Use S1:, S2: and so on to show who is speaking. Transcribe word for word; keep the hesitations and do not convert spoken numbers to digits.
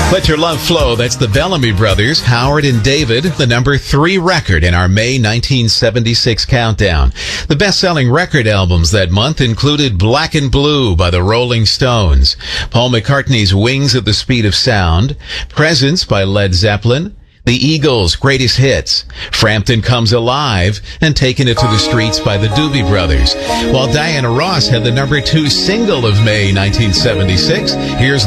S1: Let Your Love Flow. That's the Bellamy Brothers, Howard and David, the number three record in our May nineteen seventy-six countdown. The best-selling record albums that month included Black and Blue by the Rolling Stones, Paul McCartney's Wings at the Speed of Sound, Presence by Led Zeppelin, the Eagles' Greatest Hits, Frampton Comes Alive, and Taking It to the Streets by the Doobie Brothers. While Diana Ross had the number two single of May nineteen seventy-six, here's